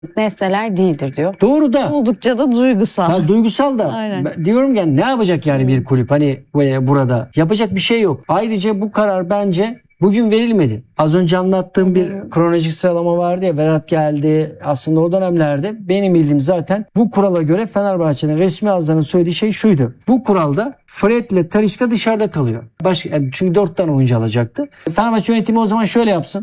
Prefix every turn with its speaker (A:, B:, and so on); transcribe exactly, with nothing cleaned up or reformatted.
A: nesneler değildir diyor.
B: Doğru da.
A: Oldukça da duygusal.
B: Ha, duygusal da.
A: Aynen.
B: Ben diyorum yani ne yapacak yani bir kulüp hani e, burada? Yapacak bir şey yok. Ayrıca bu karar bence bugün verilmedi. Az önce anlattığım bir kronolojik sıralama vardı ya, Vedat geldi. Aslında o dönemlerde benim bildiğim zaten bu kurala göre Fenerbahçe'nin resmi ağızlarının söylediği şey şuydu. Bu kuralda Fred'le Talisca dışarıda kalıyor. Başka, çünkü dört tane oyuncu alacaktı. Fenerbahçe yönetimi o zaman şöyle yapsın.